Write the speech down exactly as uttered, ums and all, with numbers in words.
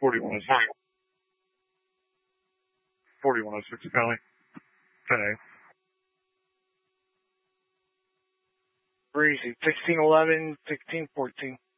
forty-one oh six. forty-one oh six, Cali. ten A. Breezy, sixteen eleven, sixteen fourteen.